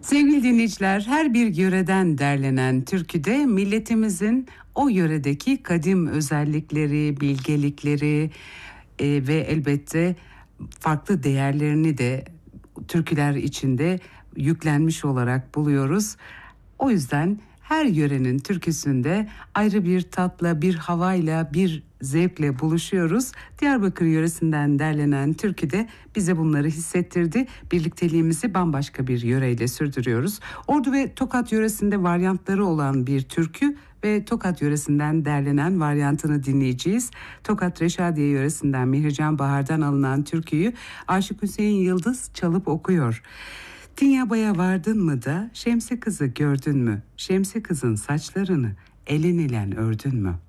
Sevgili dinleyiciler, her bir yöreden derlenen türküde milletimizin o yöredeki kadim özellikleri, bilgelikleri ve elbette farklı değerlerini de türküler içinde yüklenmiş olarak buluyoruz. O yüzden her yörenin türküsünde ayrı bir tatla, bir havayla, bir zevkle buluşuyoruz. Diyarbakır yöresinden derlenen türkü de bize bunları hissettirdi. Birlikteliğimizi bambaşka bir yöreyle sürdürüyoruz. Ordu ve Tokat yöresinde varyantları olan bir türkü ve Tokat yöresinden derlenen varyantını dinleyeceğiz. Tokat Reşadiye yöresinden Mihrican Bahar'dan alınan türküyü Aşık Hüseyin Yıldız çalıp okuyor. Tinyaba'ya vardın mı da Şemsi kızı gördün mü? Şemsi kızın saçlarını elin ile ördün mü?